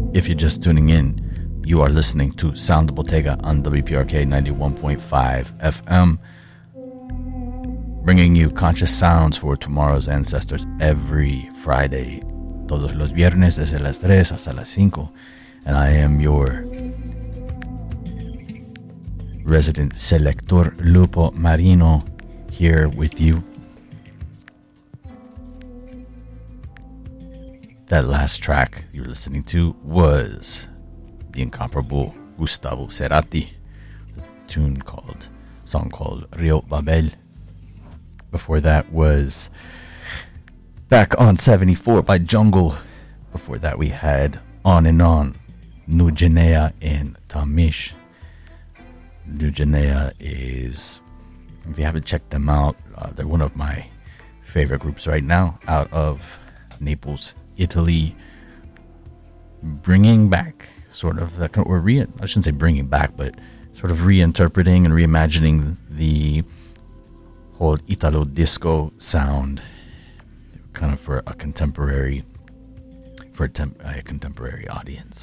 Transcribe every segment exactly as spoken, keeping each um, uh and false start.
If you're just tuning in, you are listening to Sound Bottega on W P R K ninety-one point five F M, bringing you conscious sounds for tomorrow's ancestors every Friday, todos los viernes desde las tres hasta las cinco. And I am your resident selector, Lupo Marino, here with you. That last track you were listening to was the incomparable Gustavo Cerati, the tune called, song called Rio Babel. Before that was Back on seventy-four by Jungle. Before that we had On and On, New Guinea and Tamish. New Guinea is, if you haven't checked them out, uh, they're one of my favorite groups right now, out of Naples, Italy, bringing back sort of the, or re, I shouldn't say bringing back, but sort of reinterpreting and reimagining the whole Italo disco sound, kind of for a contemporary, for a, temp, a contemporary audience.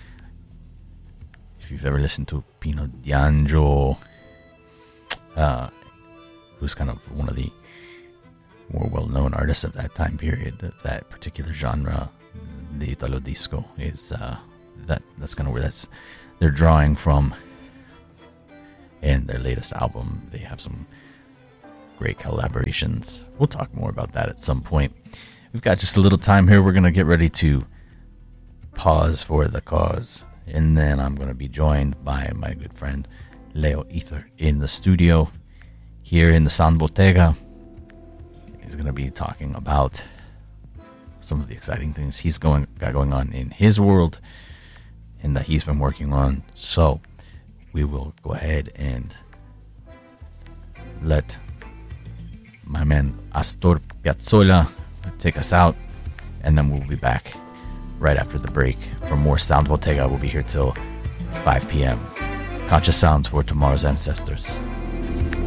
If you've ever listened to Pino D'Angelo, uh, who's kind of one of the more well-known artists of that time period, of that particular genre, the Italo disco, is uh, that that's kind of where that's they're drawing from. And their latest album, they have some great collaborations. We'll talk more about that at some point. We've got just a little time here. We're going to get ready to pause for the cause, and then I'm going to be joined by my good friend Leo Ether in the studio here in the Sound Bottega. He's going to be talking about some of the exciting things he's going got going on in his world and that he's been working on. So we will go ahead and let my man Astor Piazzolla take us out, and then we'll be back right after the break for more Sound Bottega. We'll be here till five p.m. Conscious sounds for tomorrow's ancestors.